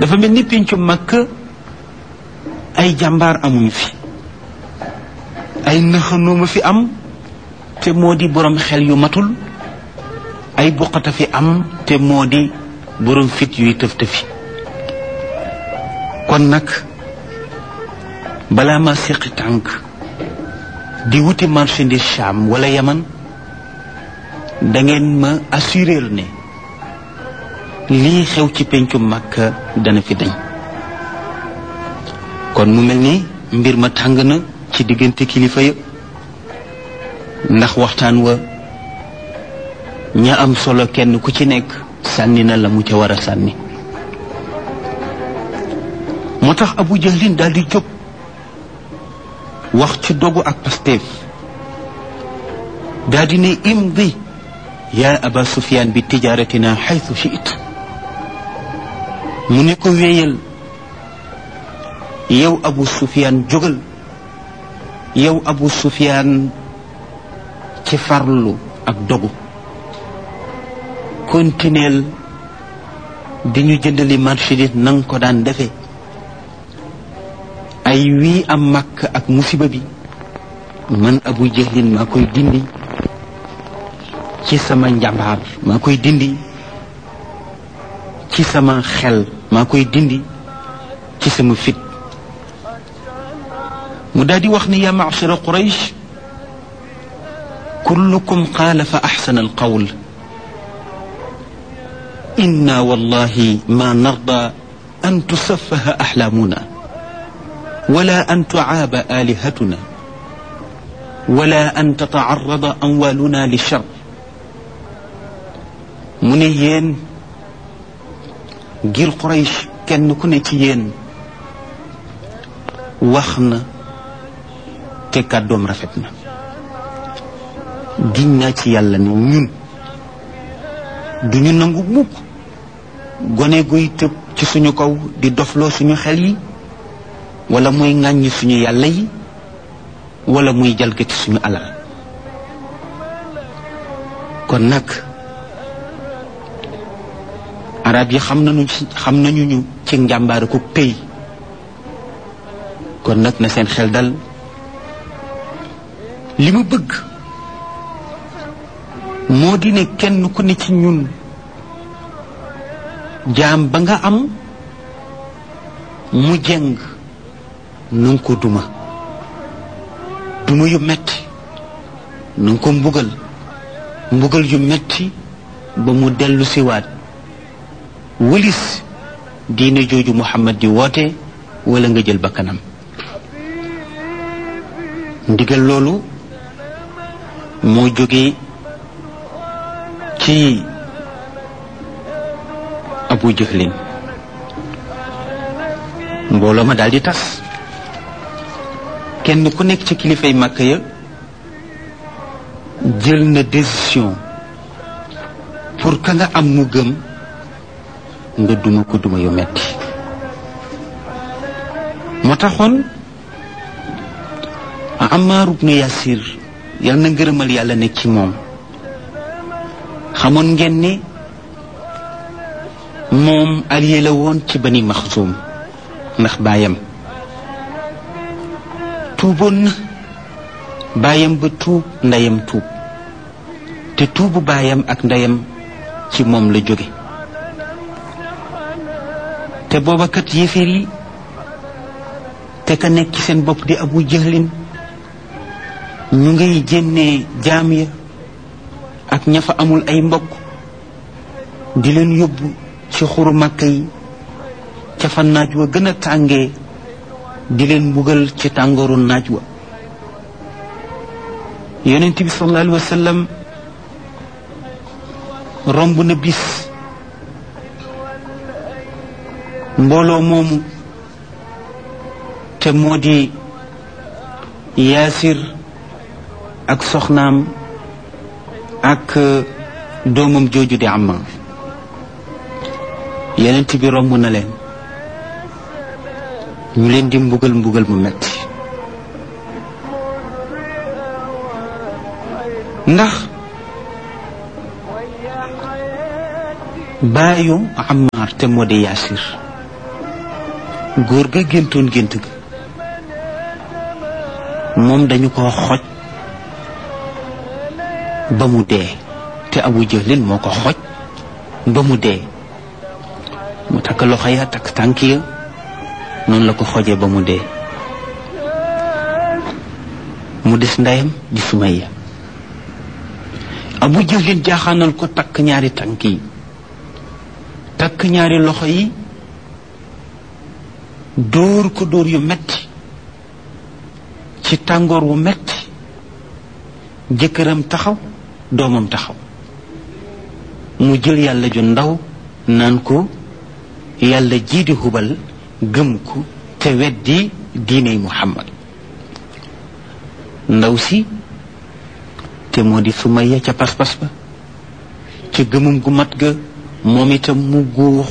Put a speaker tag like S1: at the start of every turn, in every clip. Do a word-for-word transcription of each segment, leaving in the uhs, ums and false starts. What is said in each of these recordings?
S1: dafa mel ni péncu Makka ay jàmbaar amuñu fi, ay nëxanooma fi am te moo di borom xel yu matul, ay buqata fi am te moo di borom fit yuy tëf tëfi. kon nag balaa ma séqi tànk di wuti marchandise Cham wala Yaman, da ngeen ma assurer ne lii xew ci péncu Makka dana fi dañ. kon mu mel ni mbir ma tàng na ci diggante kilifa ya, ndax waxtaan wa ña am solo kenn ku ci nekk sànni na la mu ca war a sànni. moo tax Abu Jahlin daal di jóg wax ci dogu ak Pastef, daal di ne imdi yaa Aba Sufyaan bi tijaaratina xaytu shi'it. mu ne ko wéyal yow Abu Sufyaan, jógal yow Abu Sufyaan ci farlu ak dogu, continuel di ñu jëndali marchandise nang ko daan defe. ay wii am Makka ak musiba bi man Abu Jahlin maa koy dindi ci sama njàmbaar, maa koy dindi ci sama xel, maa koy dindi ci sama fit. mu daal di wax ni yaa ma'shara Quraysh, kullukum qaala fa axsana alqawl, inna wallahi ma narda an tusaffaha axlaamuna wala an tucaaba aalihatuna wala an tatacarrada amwaaluna lichar. mu ne yéen ngir Quraysh kenn ku ne ci yéen wax na te kàddoom rafet na. giñ naa ci yàlla ne ñun duñu nangu mukk gone guy tëb ci suñu kaw di dofloo suñu xel yi, wala muy ŋàññi suñu yàlla yi, wala muy jalgati suñu alal. kon nag arab yi xam nañu xam nañu ñu ci njàmbaar ko tey, kon nag na seen xel dal. li mu bëgg moo di ne kenn ku ne ci ñun jaam ba nga am mu jeng na nga ko duma duma yu metti, na nga ko mbugal mbugal yu metti ba mu dellu siwaat wëlis diine jooju Muhammad di woote, wala nga jël bakkanam. ndigal loolu moo jógee ci Abu Jahlin. mbooloo ma daal di tas, kenn ku nekk ci kilifay Makka ya jël na décision pour ka nga am mu gëm nga duma ko duma yu metti. moo taxoon Ammaar ibnu Yasir yal na ngërëmal yàlla nekk ci moom, xamoon ngeen ne moom allié la woon ci Bani Maxsum, ndax baayam tuuboon na, baayam ba tuub, ndeyam tuub, te tuubu baayam ak ndeyam ci moom la jóge. te booba kat yéeféer yi te ka nekk ci seen bopp di Abu Jahlin ñu ngay jénnee jaam ya ak ña fa amul ay mbokk di leen yóbbu ci xuru Makka yi ca fa naaj wa gën a tàngee, di leen mbugal ci tàngooru naaj wa. yonent bi sallallahu alayhi wa sallam romb na bis mbooloo moomu te moo di Yaasir ak soxnaam ak doomam jooju di Ammaar. yonent bi romb na leen, ñu leen di mbugal mbugal mu metti, ndax baayu Ammaar te moo di Yaasir góor ga géntoon gént ga moom dañu ko xoj ba mu dee te Abu Jahlin moo ko xoj ba mu dee mu takk loxo ya takk tànk ya noonu la ko xojee ba mu dee mu des ndeyam di Sumayya Abu Jahlin jaaxaanal ko takk ñaari tànk yi takk ñaari loxo yi dóor ko dóor yu metti ci tàngoor wu metti jëkkëram taxaw doomam taxaw mu jël yàlla ju ndaw naan ko yàlla jii di Hubal gëm ko te weddi diiney Muhammad ndaw si te moo di Sumayya ca pas-pas ba ca gëmum gu mat ga moom itam mu guux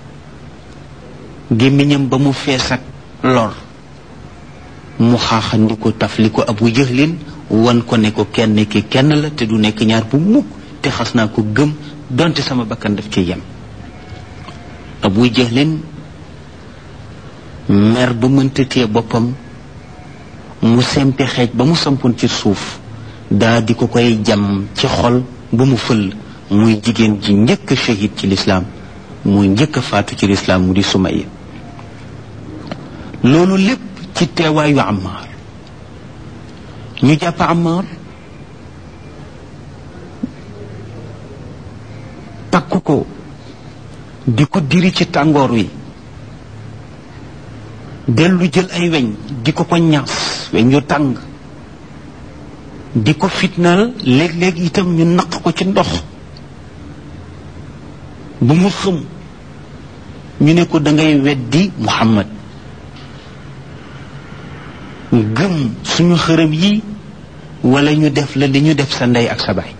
S1: gémmiñam ba mu fees ak lor mu xaaxandi ko taf li ko Abu Jahlin wan ko ne ko kenn ki kenn la te du nekk ñaar bu mukk te xas naa ko gëm donte sama bakkan daf ci yem Abu Jahlin mer ba mënta téye boppam mu sempi xeej ba mu sampoon ci suuf daa di ko koy jam ci xol ba mu fël muy jigéen ji njëkk a shahid ci lislaam muy njëkk a faatu ci lislaam mu di Sumayya loolu lépp ci teewaayu Ammar ñu jàpp Ammar takku ko di ko diri ci tàngoor wi dellu jël ay weñ di ko ko ñaas weñ yu tàng di ko fitnaal léeg-léeg itam ñu naq ko ci ndox bu mu xëm ñu ne ko dangay weddi Muhammad gëm suñu xërëm yi wala ñu def la li ñu def sa ndey ak sa baay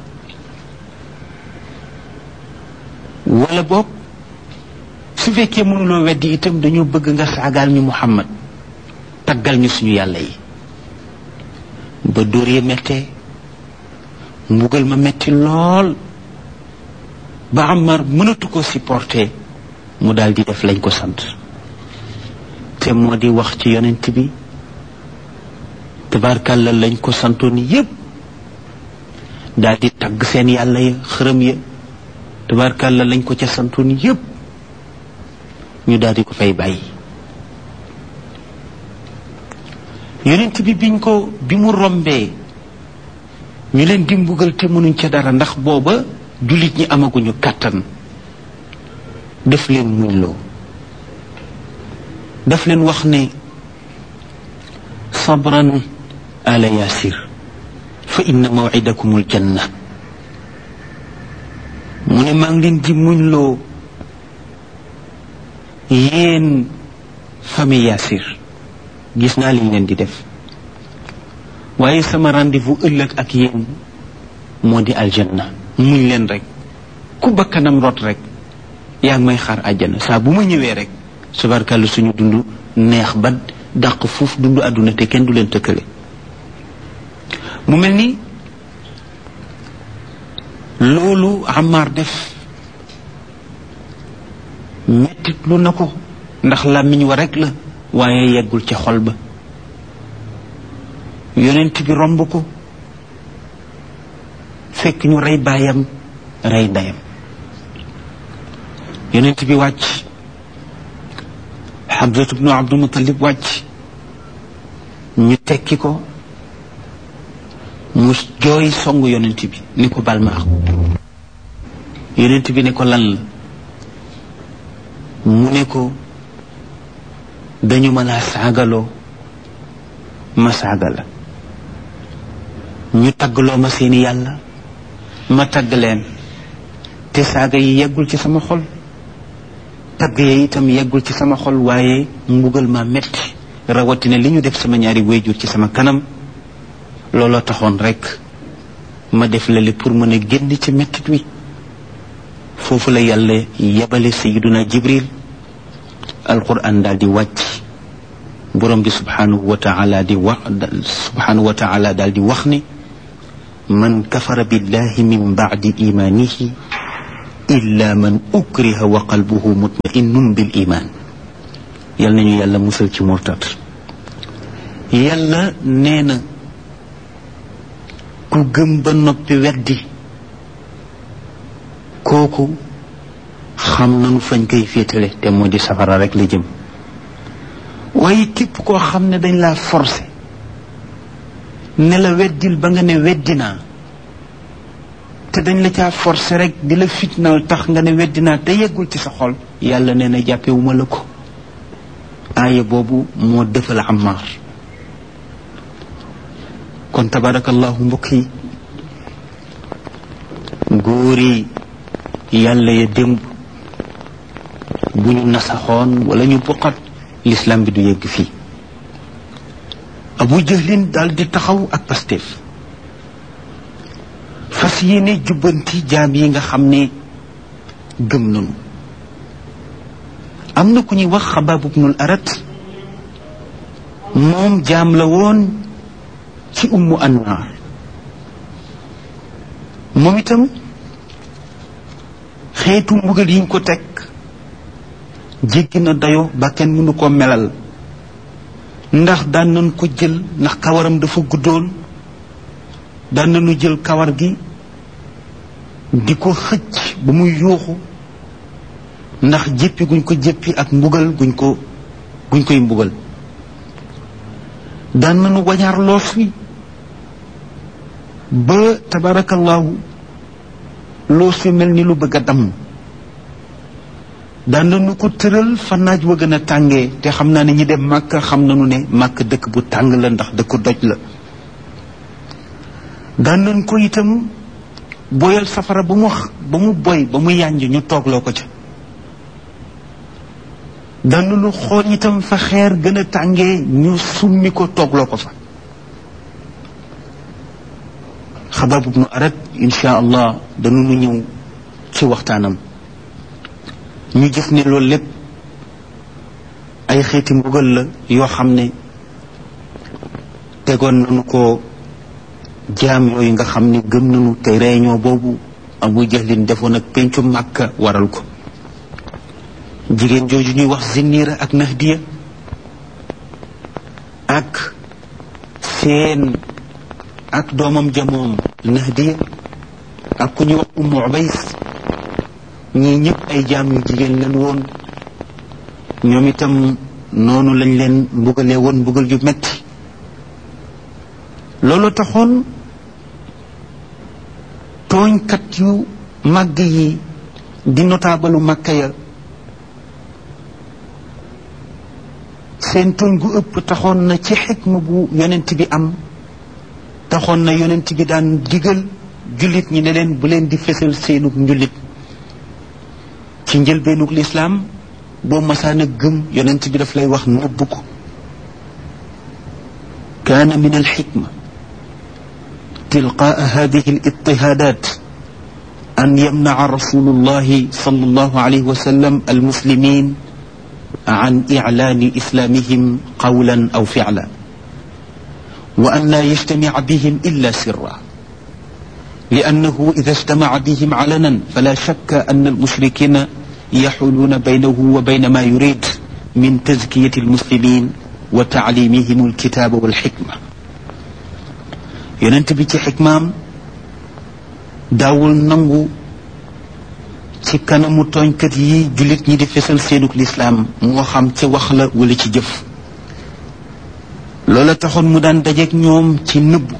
S1: wala boog su fekkee mënuloo weddi itam dañoo bëgg nga saagaal ñu Muhammad taggal ñu suñu yàlla yi ba dóor ya mettee mbugal ma metti lool ba Ammar mënatu ko supporter mu daal di def lañ ko sant te moo di wax ci yonent bi tabarkàlla lañ ko santoon yépp daal di tagg seen yàlla ya xërëm ya tabarkàlla lañ ko ca santoon yépp ñu daal di ko fay bàyyi yonent bi biñ ko bi mu rombee ñu leen di mbugal te mënuñ ca dara ndax booba jullit ñi amaguñu kàttan def leen muñloo daf leen wax ne sabran ala yasir fa inna maw'idakumul janna mu ne maa ngi leen di muñloo yéen famille Yasir gis naa liñ leen di def waaye sama rendez-vous ëllëg ak yéen moo di aljanna muñ leen rek ku bakkanam rot rek yaa ngi may xaar àjjana saa bu ma ñëwee rek subarkàlla suñu dund neex ba dàq fuuf dund àdduna te kenn du leen tëkkale mu mel ni loolu Ammar def mettit lu na ko ndax làmmiñ wa rek la waaye yeggul ca xol ba yonent bi romb ko fekk ñu rey baayam rey ndeyam yonent bi wàcc Hamzatu bnu Abdul Muttalib wàcc ñu tekki ko mu jooy songu yonent bi ni ko bal ma yonent bi ne ko lan la mu ne ko dañu ma laa saagaloo ma saaga la ñu taggloo ma seeni yàlla ma tagg leen te saaga yi yeggul ci sama xol tagg ya itam yeggul ci sama xol waaye mbugal ma metti rawatina li ñu def sama ñaari wayjur ci sama kanam looloo taxoon rek ma def la li pour mën a génn ci mettit wi foofu la yàlla yebale sayiduna Jibril alquran daal di wàcc borom bi subhanahu wa taala di wax subhanahu wa taala daal di wax ni man kafara billahi min ba'di imanihi illa man ukriha wa qalbuhu mutma'innun bil iman yal nañu yàlla musal ci murtad. yàlla nee na ku gëm ba noppi weddi kooku xam nañu fañ koy féetale te moo di safara rek la jëm. waaye képp koo xam ne dañ laa forcé ne la weddil ba nga ne weddinaa te dañ la caa forcé rek di la fitnaal tax nga ne weddinaa te yeggul ci sa xol, yàlla nee na jàppewuma la ko. aaya boobu moo defal Ammaar. kon tabarakallahu mbokk yi, góori yàlla ya démb bu ñu nasaxoon wala ñu buqat l'islam bi du yegg fii. Abu Jahlin daal di taxaw ak Pastef fas yéene jubbanti jaam yi nga xam ne gëm nañu. am na ku ñuy wax Xabaab ibnul Arat, moom jaam la woon ci Ummu Anmaar. moom itam xeetu mbugal yiñ ko teg jéggi na dayo ba kenn mënu ko melal. ndax daan nañ ko jël, ndax kawaram dafa guddoon, daan nañu jël kawar gi di ko xëcc ba muy yuuxu ndax jéppi guñ ko jéppi ak mbugal guñ ko guñ koy mbugal. daan nañu wañaar loos wi ba tabarakallahu loos wi mel ni lu bëgg a damm. daan nañu ko tëral fa naaj wa gën a tàngee, te xam naa ne ñi dem màkk xam nañu ne màkk dëkk bu tàng la ndax dëkk doj la. daan nañ ko itam boyal safara ba mu ba mu boy ba mu yànj ñu toogloo ko ca. daan nañu xool itam fa xeer gën a tàngee ñu summi ko toogloo ko fa. Xabaab ibnu Arat insha allah danañu ñëw ci waxtaanam. ñu gis ne loolu lépp ay xeeti mbugal la yoo xam ne tegoon nañu ko jaam yooyu nga xam ne gëm nañu, te réunion boobu Abu Jahlin defoon ak pencu Màkka waral ko. jigéen jooju ñuy wax Zinniira ak Nahdiya ak seen ak doomam jamoom Nahdiya ak ku ñuy wax Ummu Ubays, ñii ñëpp ay jaam yu jigéen leen woon. ñoom itam noonu lañ leen mbugalee woon mbugal yu metti. loolu taxoon tooñkat yu màgg yi di notaabalu Makka ya seen tooñ gu ëpp taxoon na ci xikma bu yonent bi am, taxoon na yonent bi daan digal jullit ñi ne leen bu leen di fesal seenug njullit. ci njëlbeenug lislaam boo masaana gëm yonent bi daf lay wax nëbb ko. kaana min alxikma tilqaa hadihi alitihaadat an yamnaca rasulullahi sallallahu alayhi wa sallam almuslimin an iclaani islamihim qawlan aw ficla wa an laa yajtamica bihim illa sirra liannahu ida ijtamaca bihim calanan fala shakka an almushrikina yaxuluuna baynahu wa bayna ma yurid min tazkiyati almuslimin wa taclimihim alkitaba walxikma. yonent bi ci xikmaam daawul nangu ci kanamu tooñkat yi jullit ñi di fesal seenug lislaam, moo xam ci wax la wala ci jëf. loola taxoon mu daan dajeek ñoom ci nëbbu.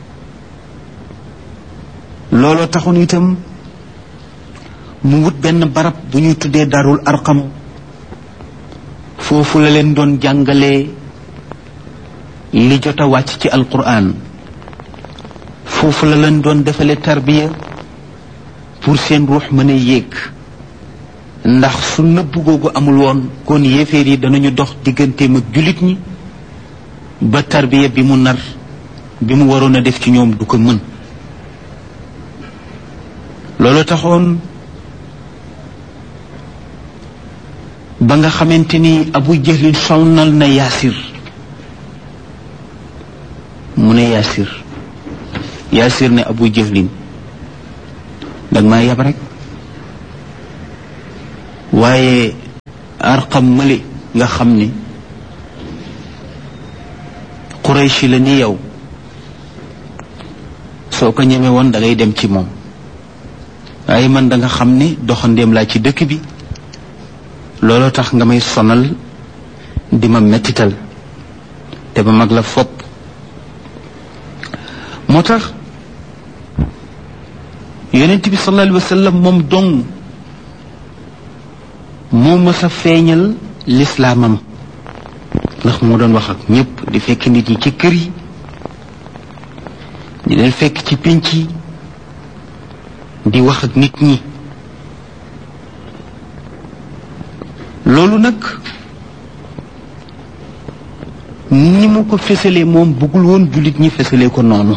S1: loola taxoon itam mu wut benn barab bu ñuy tuddee Daarul Arqam. foofu la leen doon jàngalee li jot a wàcc ci alquran. foofu la leen doon defalee tarbiya pour seen ruux mën a yéeg. ndax su nëbb googu amul woon kon yéeféer yi danañu dox digganteem ak jullit ñi ba tarbiya bi mu nar bi mu waroon a def ci ñoom du ko mën. loolu taxoon ba nga xamante ni Abu Jahlin sonnal na Yaasir mu ne Yaasir Yaasir ne Abu Jahlin dag maa yab rek waaye Arqam male nga xam ni Quraysh la ni yow soo ko ñeme woon da ngay dem ci moom waaye man da nga xam ne doxandeem laa ci dëkk bi looloo tax nga may sonal di ma mettital te ba mag la fopp moo tax yonent bi sallallahu alayhi wa sallam moom dong moo mës a feeñal lislaamam ndax moo doon wax ak ñëpp di fekk nit ñi ci kër yi di leen fekk ci pénc yi di wax ak nit ñi loolu nag ni mu ko fësalee moom bëggul woon jullit ñi fësalee ko noonu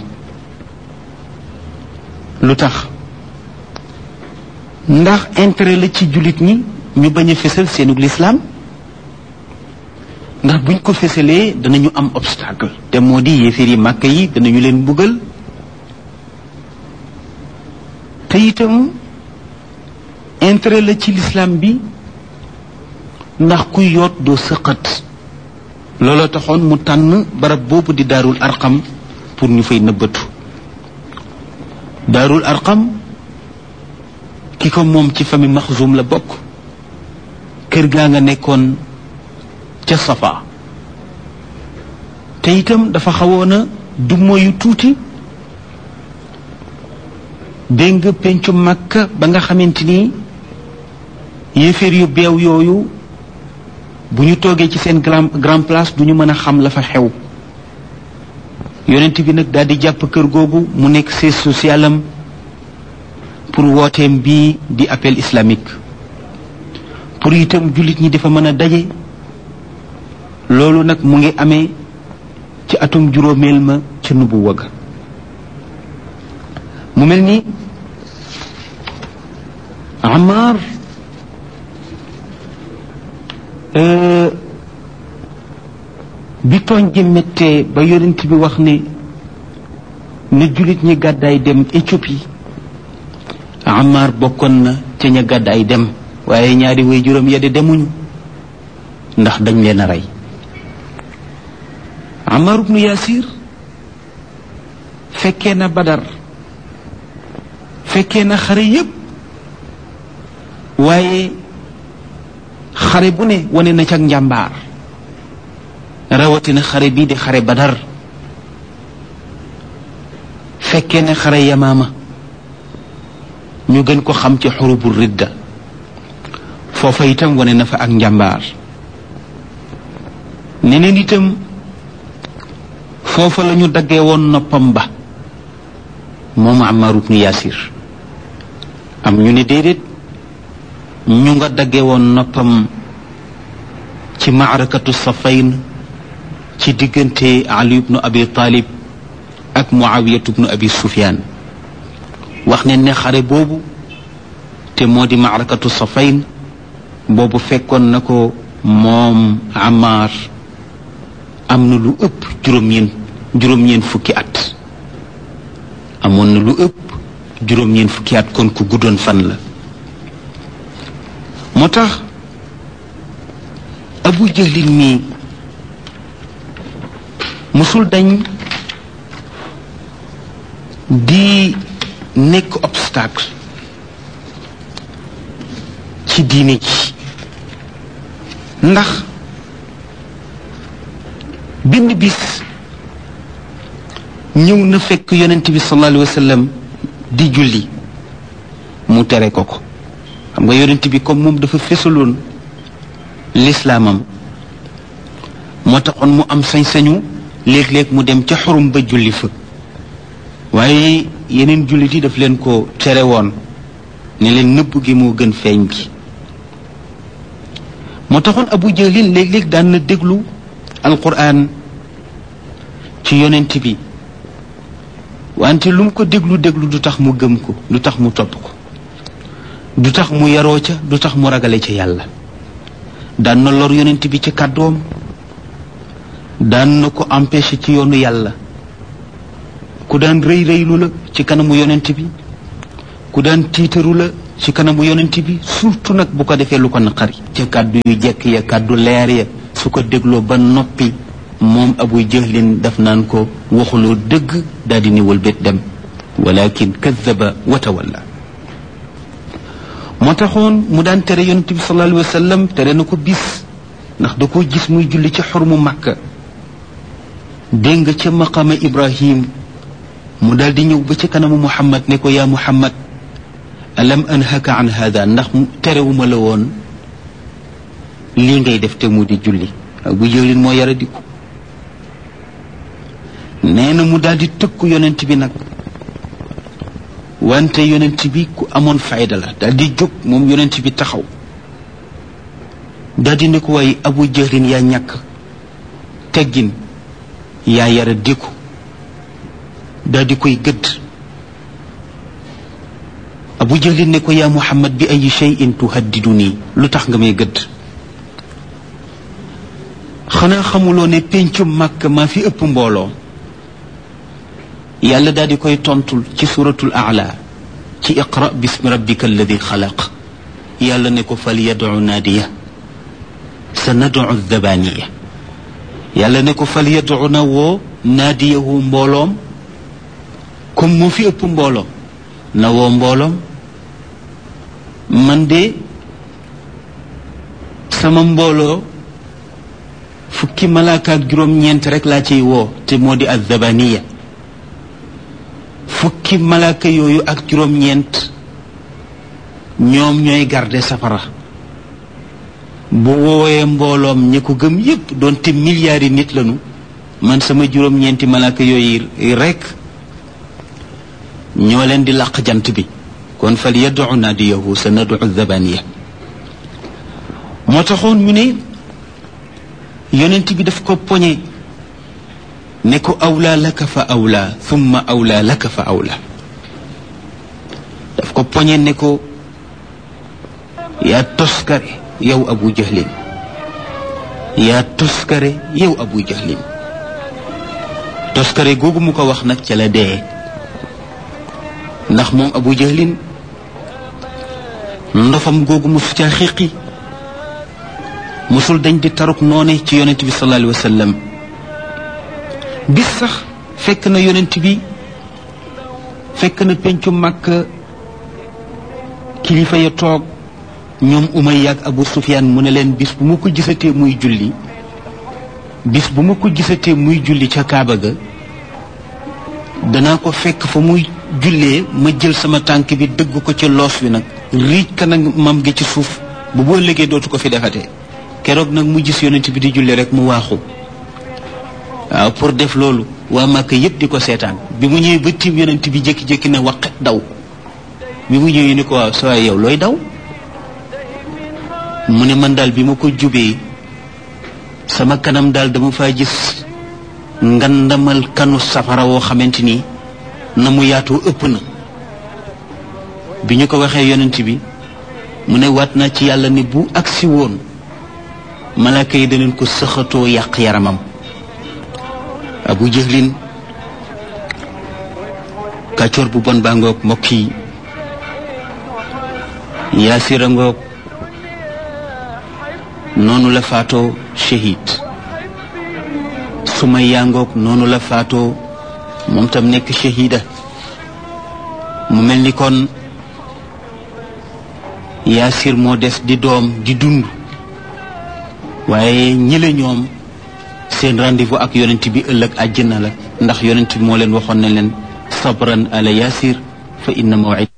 S1: lu tax ndax intérêt la ci jullit ñi ñu bañ a fësal seenug lislaam ndax buñ ko fësalee danañu am obstacle te moo di yéeféer yi màkk yi danañu leen mbugal te itam intérêt la ci lislaam bi ndax kuy yoot doo sëqat looloo taxoon mu tànn barab boobu di daarul arqam pour ñu fay nëbbatu daarul arqam ki ko moom ci famille Maxzum la bokk kër gaa nga nekkoon ca Safa te itam dafa xawoon a du moyu tuuti dégg nga pencu Makka ba nga xamante ni yéeféer yu beew yooyu bu ñu toogee ci seen grand grand place du ñu mën a xam la fa xew yonent bi nag daal di jàpp kër googu mu nekk siège social am pour wooteem bii di appel islamique pour itam jullit ñi dafa mën a daje loolu nag mu ngi amee ci atum juróomeel ma ca nubuwa ga mu mel ni Amar bi tooñ ji méttee ba yonent bi wax ne ne jullit ñi gàddaay dem Éthiopie Amar bokkoon na ca ña gàddaay dem waaye ñaari way juróom ya de demuñu ndax dañ leen a rey Ammar ibnu Yaasir fekkee na Badar fekkee na xare yépp waaye xare bu ne wane na ca njàmbaar rawatina xare bii di xare Badar fekkee na xare Yamaama ñu gën ko xam ci xurubu ridda foofa itam wane na fa ak njàmbaar neneen itam foofa la ñu daggee woon noppam ba moom Ammar ibnu Yaasir am ñu ne déedéet ñu nga daggee woon noppam ci maarakatu Safayn ci diggante Ali ibnu Abi Talib ak Muawiyatu ibnu Abi Sufyaan wax ne ne xare boobu te moo di maarakatu Safayn boobu fekkoon na ko moom Ammar am na lu ëpp juróom-ñeen juróom-ñeen fukki at amoon na lu ëpp juróom-ñeen fukki at kon ku guddoon fan la moo tax Abu Jahlin mi musul dañ di nekk obstacle ci diine ji ndax benn bis ñëw na fekk yonent bi sallallahu alayhi wa sallam di julli mu tere ko ko xam nga yonent bi comme moom dafa fesaloon lislaamam moo taxoon mu am sañ-sañu léeg-léeg mu dem ca xurum ba julli fa waaye yeneen jullit yi daf leen ko tere woon ne leen nëbb gi moo gën feeñ bi moo taxoon Abu Jahlin léeg-léeg daan na déglu alquran ci yonent bi wante lu mu ko déglu déglu du tax mu gëm ko du tax mu topp ko du tax mu yaroo ca du tax mu ragale ca yàlla daan na lor yonent bi ci kàddoom daan na ko empêché ci yoonu yàlla ku daan rëy rëylu la ci kanamu yonent bi ku daan tiitaru la ci kanamu yonent bi surtout nag bu ko defee lu ko naqari ca kàddu yu jekk ya kàddu leer ya su ko dégloo ba noppi moom Abu Jahlin daf naan ko waxuloo dëgg daal di niwal bét dem walakin kadaba wa tawalla moo taxoon mu daan tere yonent bi sallallahu alayhi wa sallam tere na ko bis ndax da koo gis muy julli ci xormu Makka dégg nga ca maqama Ibrahim mu daal di ñëw ba ci kanamu Muhammad ne ko yaa Muhammad alam anhaka an hada ndax terewuma la woon lii ngay def te mu di julli Abu Jahlin moo yara di ko nee na mu daal di tëkku yonent bi nag wante yonent bi ku amoon fayda la daal di jóg moom yonent bi taxaw daal di ne ko waaye Abu Jahlin yaa ñàkk teggin yaa yara di ko daal di koy gëdd Abu Jahlin ne ko yaa Muhammad bi ay shay'in tuhaddiduni lu tax nga may gëdd xanaa xamuloo ne péncum Makka maa fi ëpp mbooloo yàlla daal di koy tontul ci suratul A'la ci iqra bismi rabbika alladi xalaq yàlla ne ko fal yad'u naadiya sa nad'u zabaniya yàlla ne ko fal yad'u na woo naadiyahu mbooloom comme moo fi ëpp mbooloo na woo mbooloom man de sama mbooloo fukki malaaka ak juróom-ñeent rek laa ciy woo te moo di az-zabaniya fukki malaaka yooyu ak juróom-ñeent ñoom ñooy garde safara bu woowee mbooloom ñi ko gëm yépp doonte milliards yi nit lañu man sama juróom-ñeenti malaaka yooyu rek ñoo leen di làq jant bi kon fal yad'u naadiyahu sa nad'u zabaniya moo taxoon ñu ne yonent bi daf ko poñe ne ko awla laka fa awla thumma awla laka fa awla daf ko poñe ne ko yaa toskare yow Abu Jahlin yaa toskare yow Abu Jahlin toskare googu mu ko wax nag ca la dee ndax moom Abu Jahlin ndofam googu mu su ca xiqi musul dañ di taruk noone ci yonent bi sallallahu alayhi wa sallam bis sax fekk na yonent bi fekk na pencu Makka kilifa ya toog ñoom Umayya ak Abu Sufyaan mu ne leen bis bu ma ko gisatee muy julli bis bu ma ko gisatee muy julli ca Kaaba ga danaa ko fekk fa muy jullee ma jël sama tànk bi dëgg ko ci loos wi nag riij ka nag mam gi ci suuf bu boo liggéey dootu ko fi defatee keroog nag mu gis yonent bi di julli rek mu waaxu waaw pour def loolu waa Màkka yépp di ko seetaan bi mu ñëwee ba tiim yonent bi jékki-jékki ne waqet daw bi mu ñëwee ni ko waaw sa yow looy daw mu ne man daal bi ma ko jubee sama kanam daal dama faa gis ngandamal kanu safara woo xamante ni na mu yaatoo ëpp na bi ñu ko waxee yonent bi mu ne waat naa ci yàlla ni bu agsi woon malaaka yi danañ ko sëxatoo yàq yaramam Abu Jahlin kàccoor bu bon baa ngoog mbokk yi Yaasir a ngoog noonu la faatoo shahid Sumayya ngoog noonu la faatoo moom tam nekk shahida mu mel ni kon Yaasir moo des di doom di dund waaye ñi la ñoom seen rendez-vous ak yonent bi ëllëg àjjana la ndax yonent bi moo leen waxoon ne leen sabran ala Yaasir fa inna maw'id